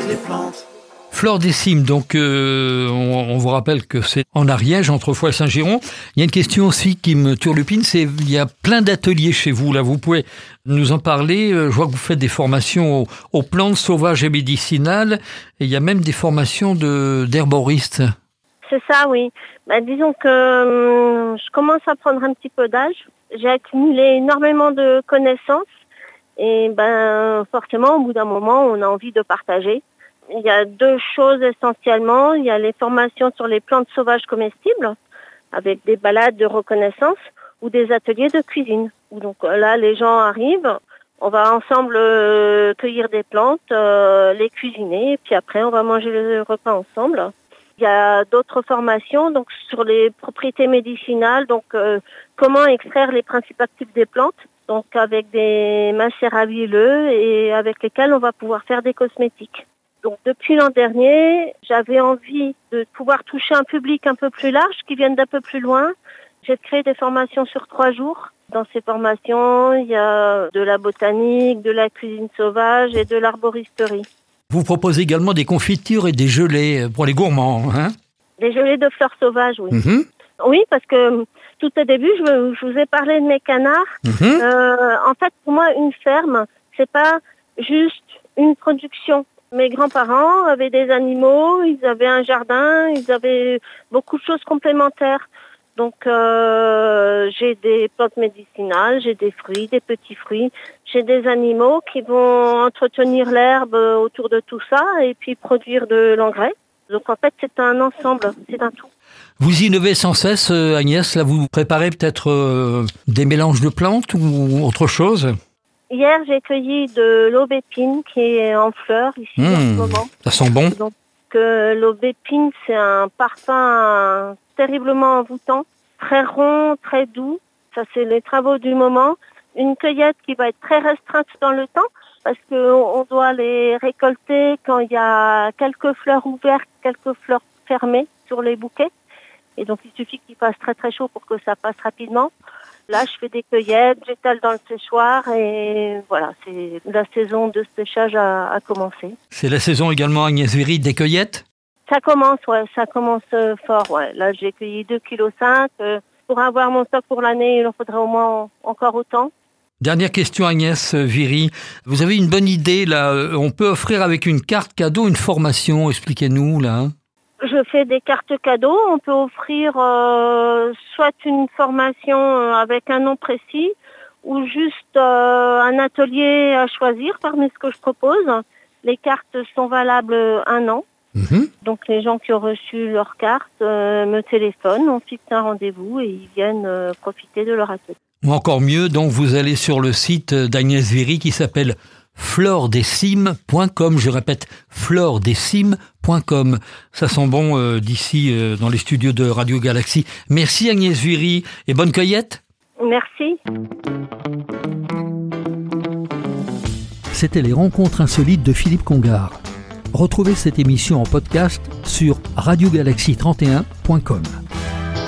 les plantes. Flore des Cimes, donc on vous rappelle que c'est en Ariège, entre Foix et Saint-Giron. Il y a une question aussi qui me turlupine, c'est il y a plein d'ateliers chez vous. Là, vous pouvez nous en parler. Je vois que vous faites des formations aux plantes sauvages et médicinales. Et il y a même des formations d'herboristes. C'est ça, oui. Disons que je commence à prendre un petit peu d'âge. J'ai accumulé énormément de connaissances. Et forcément, au bout d'un moment, on a envie de partager. Il y a deux choses essentiellement. Il y a les formations sur les plantes sauvages comestibles, avec des balades de reconnaissance, ou des ateliers de cuisine. Donc là, les gens arrivent, on va ensemble cueillir des plantes, les cuisiner, et puis après, on va manger le repas ensemble. Il y a d'autres formations donc sur les propriétés médicinales, donc comment extraire les principes actifs des plantes, donc avec des macérats huileux et avec lesquels on va pouvoir faire des cosmétiques. Donc depuis l'an dernier, j'avais envie de pouvoir toucher un public un peu plus large, qui vienne d'un peu plus loin. J'ai créé des formations sur 3 jours. Dans ces formations, il y a de la botanique, de la cuisine sauvage et de l'arboristerie. Vous proposez également des confitures et des gelées pour les gourmands, hein? Des gelées de fleurs sauvages, oui. Mm-hmm. Oui, parce que tout au début, je vous ai parlé de mes canards. Mm-hmm. En fait, pour moi, une ferme, c'est pas juste une production. Mes grands-parents avaient des animaux, ils avaient un jardin, ils avaient beaucoup de choses complémentaires. Donc, j'ai des plantes médicinales, j'ai des fruits, des petits fruits. J'ai des animaux qui vont entretenir l'herbe autour de tout ça et puis produire de l'engrais. Donc, en fait, c'est un ensemble, c'est un tout. Vous innovez sans cesse, Agnès. Là, vous préparez peut-être des mélanges de plantes ou autre chose? Hier, j'ai cueilli de l'aubépine qui est en fleurs ici en ce moment. Ça sent bon. Donc, l'aubépine, c'est un parfum terriblement envoûtant, très rond, très doux. Ça, c'est les travaux du moment. Une cueillette qui va être très restreinte dans le temps parce qu'on doit les récolter quand il y a quelques fleurs ouvertes, quelques fleurs fermées sur les bouquets. Et donc, il suffit qu'il fasse très très chaud pour que ça passe rapidement. Là, je fais des cueillettes, j'étale dans le séchoir et voilà, c'est la saison de séchage a commencé. C'est la saison également, Agnès Viry, des cueillettes? Ça commence fort, ouais. Là, j'ai cueilli 2,5 kg. Pour avoir mon stock pour l'année, il en faudrait au moins encore autant. Dernière question, Agnès Viry. Vous avez une bonne idée, là. On peut offrir avec une carte cadeau une formation. Expliquez-nous, là. Je fais des cartes cadeaux. On peut offrir soit une formation avec un nom précis ou juste un atelier à choisir parmi ce que je propose. Les cartes sont valables 1 an. Mmh. Donc les gens qui ont reçu leur carte me téléphonent, on fixe un rendez-vous et ils viennent profiter de leur atelier. Ou encore mieux, donc vous allez sur le site d'Agnès Viry qui s'appelle floredescimes.com. Je répète, floredescimes.com. Ça sent bon d'ici dans les studios de Radio Galaxie. Merci Agnès Viry et bonne cueillette. Merci. C'était les rencontres insolites de Philippe Congar. Retrouvez cette émission en podcast sur radiogalaxie31.com.